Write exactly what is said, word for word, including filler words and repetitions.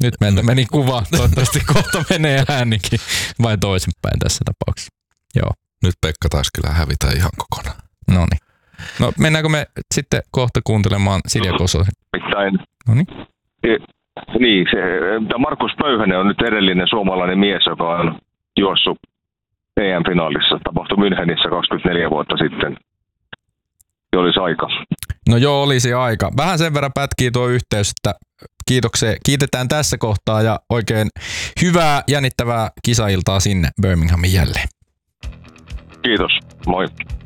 Nyt meiltä meni kuva. Toivottavasti kohta menee äänikin. Vai toisinpäin tässä tapauksessa. Joo. Nyt Pekka taisi kyllä hävitä ihan kokonaan. Noniin. No mennäänkö me sitten kohta kuuntelemaan Silja Kososen? Noniin. Niin, se, Markus Pöyhönen on nyt edellinen suomalainen mies, joka on juossut E M-finaalissa. Tapahtui Münchenissä kaksikymmentäneljä vuotta sitten. Se olisi aika. No joo, olisi aika. Vähän sen verran pätkii tuo yhteys, että kiitoksia. Kiitetään tässä kohtaa ja oikein hyvää jännittävää kisailtaa sinne Birminghamin jälleen. Kiitos. Moi.